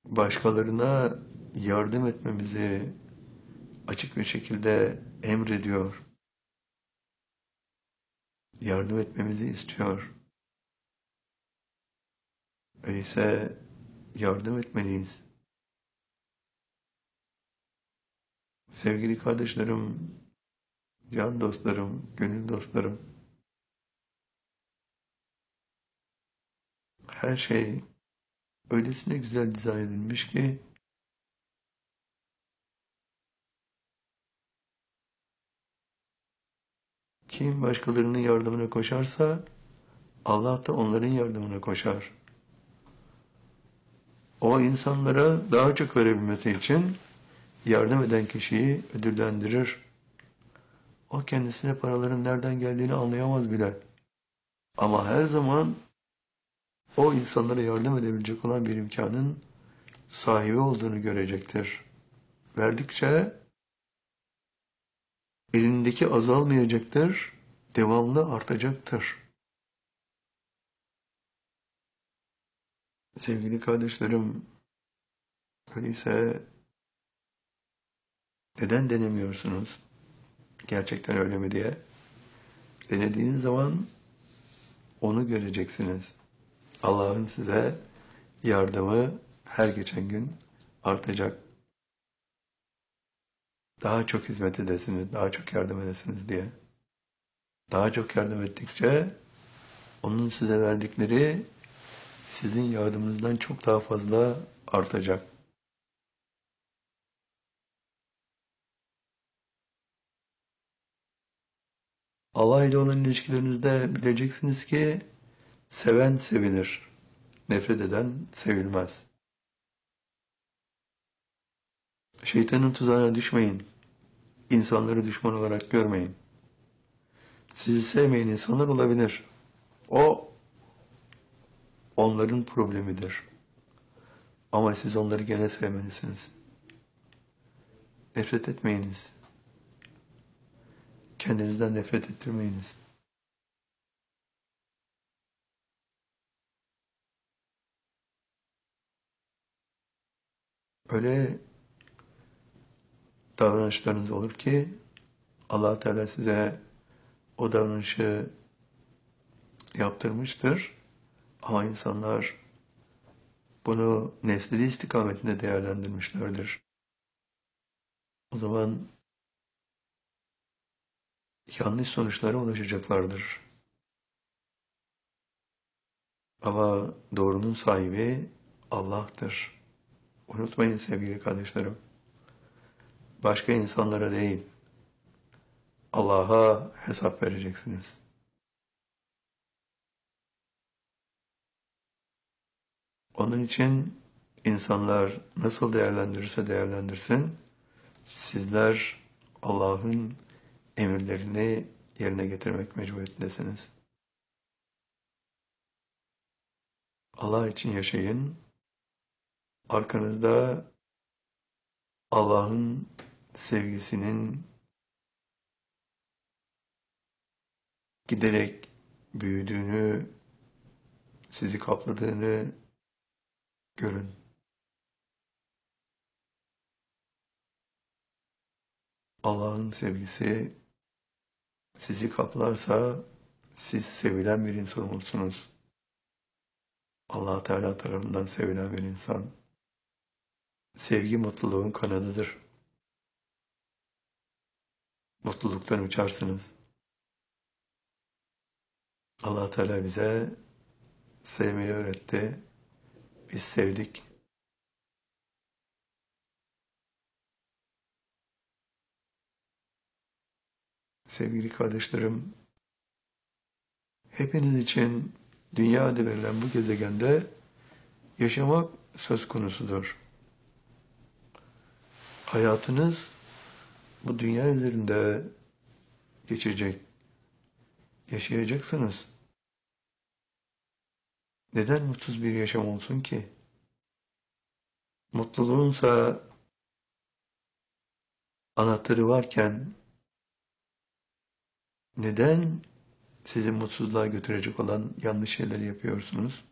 başkalarına yardım etmemizi açık bir şekilde emrediyor. Yardım etmemizi istiyor. Öyleyse yardım etmeliyiz. Sevgili kardeşlerim, can dostlarım, gönül dostlarım, her şey öylesine güzel dizayn edilmiş ki kim başkalarının yardımına koşarsa Allah da onların yardımına koşar. O insanlara daha çok verebilmesi için yardım eden kişiyi ödüllendirir. O kendisine paraların nereden geldiğini anlayamaz bile. Ama her zaman o insanlara yardım edebilecek olan bir imkanın sahibi olduğunu görecektir. Verdikçe elindeki azalmayacaktır, devamlı artacaktır. Sevgili kardeşlerim, öyleyse neden denemiyorsunuz? Gerçekten öyle mi diye. Denediğiniz zaman onu göreceksiniz. Allah'ın size yardımı her geçen gün artacak. Daha çok hizmet edesiniz, daha çok yardım edesiniz diye. Daha çok yardım ettikçe onun size verdikleri sizin yardımınızdan çok daha fazla artacak. Allah ile olan ilişkilerinizde bileceksiniz ki seven sevilir, nefret eden sevilmez. Şeytanın tuzağına düşmeyin, insanları düşman olarak görmeyin. Sizi sevmeyen insanlar olabilir. O onların problemidir. Ama siz onları gene sevmelisiniz. Nefret etmeyiniz. Kendinizden nefret ettirmeyiniz. Öyle davranışlarınız olur ki Allah Teala size o davranışı yaptırmıştır. Ama insanlar bunu nefsleri istikametinde değerlendirmişlerdir. O zaman yanlış sonuçlara ulaşacaklardır. Ama doğrunun sahibi Allah'tır. Unutmayın sevgili kardeşlerim. Başka insanlara değil, Allah'a hesap vereceksiniz. Onun için insanlar nasıl değerlendirirse değerlendirsin, sizler Allah'ın emirlerini yerine getirmek mecburiyetindesiniz. Allah için yaşayın. Arkanızda Allah'ın sevgisinin giderek büyüdüğünü, sizi kapladığını görün. Allah'ın sevgisi sizi kaplarsa siz sevilen bir insan olursunuz. Allah Teala tarafından sevilen bir insan. Sevgi mutluluğun kanadıdır. Mutluluktan uçarsınız. Allah Teala bize sevmeyi öğretti. Biz sevdik. Sevgili kardeşlerim, hepiniz için dünya adı verilen bu gezegende yaşamak söz konusudur. Hayatınız bu dünya üzerinde geçecek, yaşayacaksınız. Neden mutsuz bir yaşam olsun ki? Mutluluğunsa anahtarı varken neden sizi mutsuzluğa götürecek olan yanlış şeyleri yapıyorsunuz?